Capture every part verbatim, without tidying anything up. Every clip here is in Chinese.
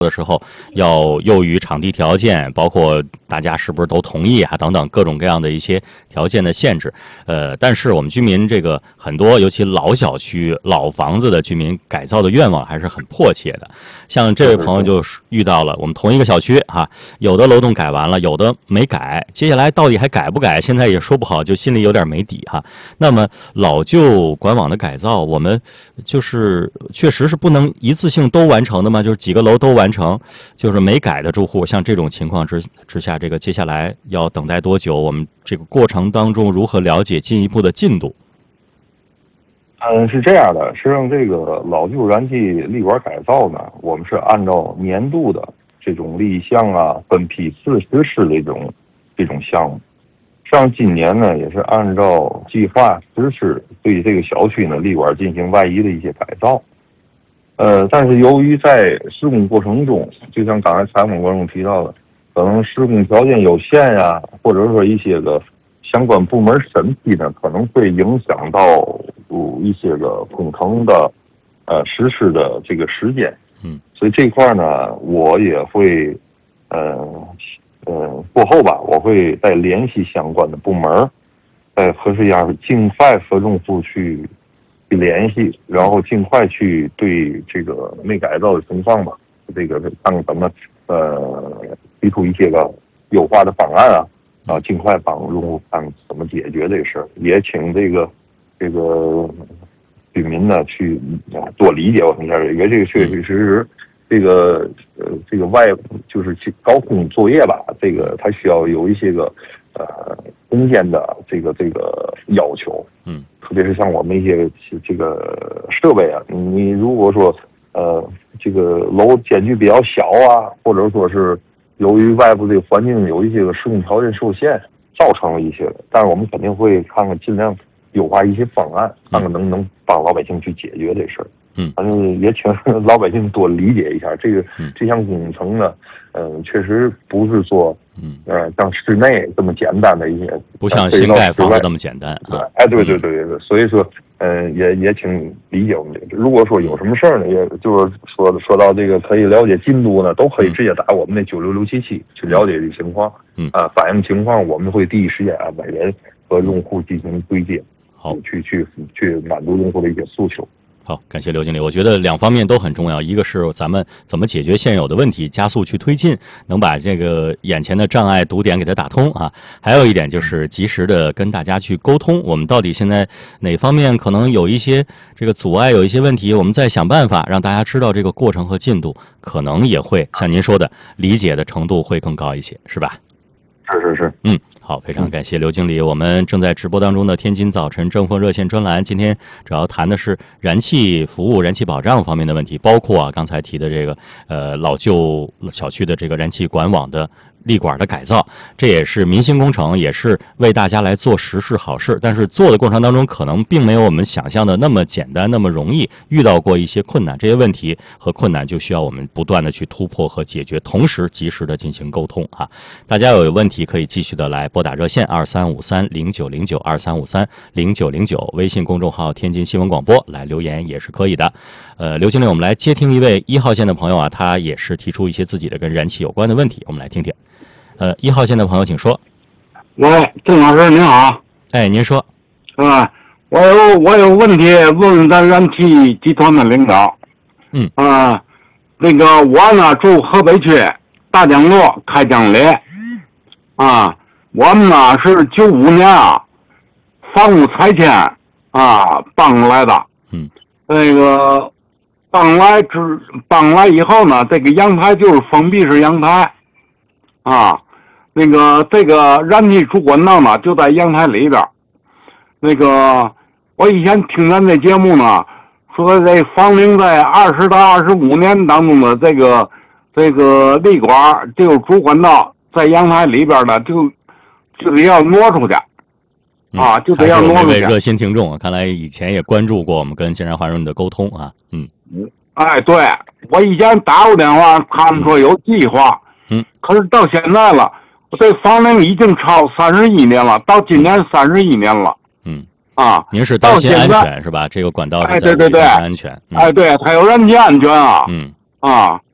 的时候要优于场地条件，包括大家是不是都同意啊等等各种各样的一些条件的限制。呃，但是我们居民这个很多，尤其老小区、老房子的居民改造的愿望还是很迫切的。像这位朋友就遇到了，我们同一个小区哈、啊，有的楼栋改完了，有的没改，接下来到底还改不改，现在也说不好，就心里有点没底哈、啊。那么老旧管网的改造，我们就是确实是不能一次性都完成的吗？就是几个楼都完成，就是没改的住户，像这种情况之之下，这个接下来要等待多久？我们这个过程当中如何了解进一步的进度？ 嗯，是这样的，实际上这个老旧燃气立管改造呢，我们是按照年度的这种立项啊、分批次实施的这种这种项目。上今年呢，也是按照计划实施对这个小区呢立管进行外移的一些改造。呃，但是由于在施工过程中，就像刚才采访过程中提到的，可能施工条件有限呀、啊，或者说一些个相关部门审批呢，可能会影响到呃一些个工程的呃实施的这个时间。 嗯， 所以这块呢，我也会呃呃过后吧，我会再联系相关的部门，在合适样尽快和用户去。去联系，然后尽快去对这个没改造的情况吧，这个看怎么呃提出一些个优化的方案啊，啊，尽快帮用户看怎么解决这个事儿。也请这个这个居民呢去多理解我们一下，因为这个确确实实这个呃这个外就是去高空作业吧，这个它需要有一些个呃空间的这个这个要求， 嗯。 特别是像我们一些这个设备啊，你如果说呃这个楼间距比较小啊，或者说是由于外部这个环境有一些个施工条件受限，造成了一些，但是我们肯定会看看尽量优化一些方案，看看能不能帮老百姓去解决这事儿。 嗯， 反正也请老百姓多理解一下这个、嗯、这项工程呢，嗯、呃，确实不是说，嗯，呃，像室内这么简单的一些， 不像新盖房子这么简单啊。 哎，对对对对，所以说，嗯、呃，也也请理解我们这个。如果说有什么事儿呢，也就是说说到这个可以了解进度呢，都可以直接打我们那九六六七七去了解这个情况。嗯啊，反映情况，我们会第一时间安排人和用户进行对接， 好， 去去去满足用户的一些诉求。 好，感谢刘经理。我觉得两方面都很重要，一个是咱们怎么解决现有的问题，加速去推进，能把这个眼前的障碍堵点给它打通啊。还有一点就是及时的跟大家去沟通，我们到底现在哪方面可能有一些这个阻碍，有一些问题，我们再想办法让大家知道这个过程和进度，可能也会像您说的，理解的程度会更高一些，是吧？ 是是是， 嗯，好，非常感谢刘经理。我们正在直播当中的天津早晨正风热线专栏，今天主要谈的是燃气服务、燃气保障方面的问题，包括啊刚才提的这个呃老旧小区的这个燃气管网的立管的改造，这也是民心工程，也是为大家来做实事好事。但是做的过程当中，可能并没有我们想象的那么简单、那么容易，遇到过一些困难，这些问题和困难就需要我们不断的去突破和解决，同时及时的进行沟通啊。大家有问题可以继续的来拨打热线二三五三零九零九二三五三零九零九，微信公众号天津新闻广播来留言也是可以的。呃，刘经理，我们来接听一位一号线的朋友啊，他也是提出一些自己的跟燃气有关的问题，我们来听听。呃，一号线的朋友，请说。 喂，郑老师您好。 哎，您说。 啊，我有我有问题问问咱燃气集团的领导。 嗯。 啊，那个我呢住河北区大江路开江里。啊，我们呢是九五年啊，房屋拆迁啊搬过来的。 嗯。 那个搬来之搬来以后呢，这个阳台就是封闭式阳台。啊，那个这个燃气主管道呢就在阳台里边。那个我以前听咱这节目呢，说这房龄在二十到二十五年当中的这个这个立管就是主管道在阳台里边的，就就得要挪出去。啊，就得要挪出去。 这位热心听众啊，看来以前也关注过我们跟金山华润的沟通啊。嗯。 哎，对，我以前打过电话，他们说有计划。 嗯， 可是到现在了，这房龄已经超三十一年了，到今年三十一年了。 嗯， 啊， 您是担心安全是吧？这个管道是哎，对对对， 安全。 嗯、哎，对，它有燃气安全啊。 嗯， 啊，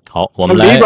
好，我们里边来